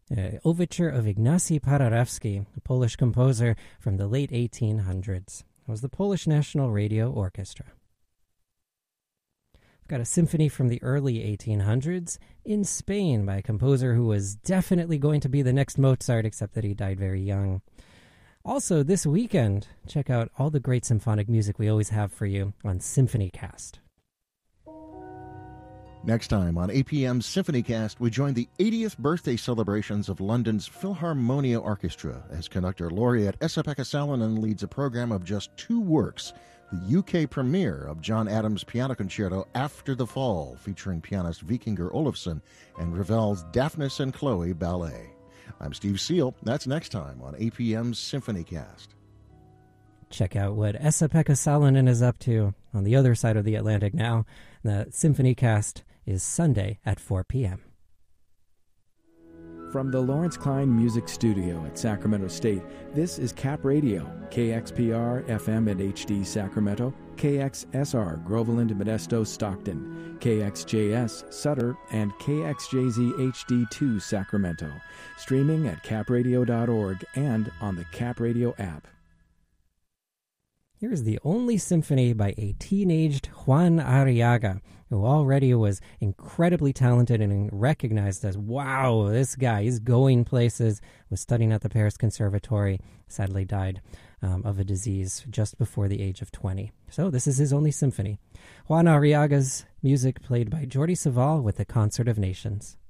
overture of Ignacy Paderewski, a Polish composer from the late 1800s. It was the Polish National Radio Orchestra. We've got a symphony from the early 1800s in Spain by a composer who was definitely going to be the next Mozart, except that he died very young. Also, this weekend, check out all the great symphonic music we always have for you on SymphonyCast. Next time on APM's SymphonyCast, we join the 80th birthday celebrations of London's Philharmonia Orchestra as conductor laureate Esa-Pekka Salonen leads a program of just 2 works, the UK premiere of John Adams' Piano Concerto After the Fall, featuring pianist Vikingur Olafsson, and Ravel's Daphnis and Chloe Ballet. I'm Steve Seal. That's next time on APM's SymphonyCast. Check out what Esa-Pekka Salonen is up to on the other side of the Atlantic now. The SymphonyCast is Sunday at 4 p.m. From the Lawrence Klein Music Studio at Sacramento State, this is Cap Radio, KXPR FM and HD Sacramento, KXSR Groveland, Modesto, Stockton, KXJS Sutter, and KXJZ HD2 Sacramento. Streaming at capradio.org and on the Cap Radio app. Here's the only symphony by a teenaged Juan Arriaga, who already was incredibly talented and recognized as, wow, this guy is going places, was studying at the Paris Conservatory, sadly died of a disease just before the age of 20. So this is his only symphony. Juan Arriaga's music played by Jordi Savall with the Concert of Nations.